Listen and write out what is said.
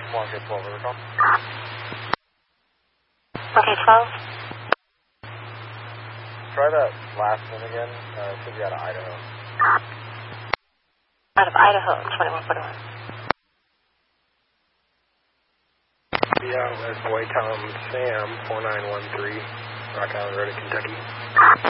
Market 12, overcome. Okay, 12. Try that last one again. It should be out of Idaho. Out of Idaho, 2141. Yeah, that's Boy Tom Sam, 4913, Rock Island Road, Kentucky.